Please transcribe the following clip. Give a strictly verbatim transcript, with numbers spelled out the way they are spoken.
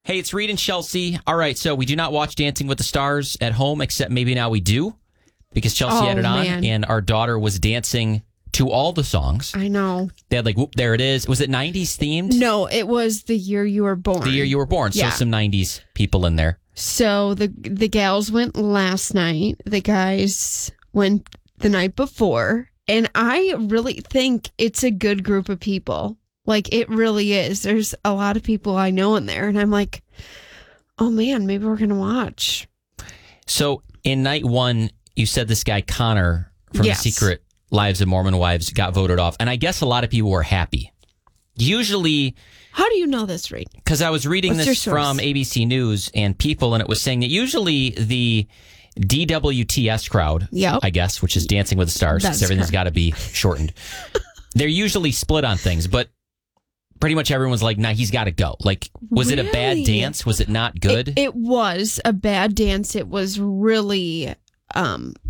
Hey, it's Reed and Chelsea. All right, so we do not watch Dancing with the Stars at home, except maybe now we do, because Chelsea Oh, had it on, man. and our daughter was dancing to all the songs. I know. They had like, whoop, there it is. Was it nineties themed? No, it was the year you were born. The year you were born. Yeah. So some nineties people in there. So the the gals went last night. The guys went the night before. And I really think it's a good group of people. Like, it really is. There's a lot of people I know in there. And I'm like, oh, man, maybe we're going to watch. So in night one, you said this guy Connor from Yes. The Secret Lives of Mormon Wives got voted off. And I guess a lot of people were happy. Usually, How do you know this, Reed? because I was reading What's your this source? from A B C News and People, and it was saying that usually the D W T S crowd, Yep. I guess, which is Dancing with the Stars, because That's everything's correct. got to be shortened. They're usually split on things, but pretty much everyone's like, nah, he's got to go. Like, was it a bad Really? dance? Was it not good? It, it was a bad dance. It was really um,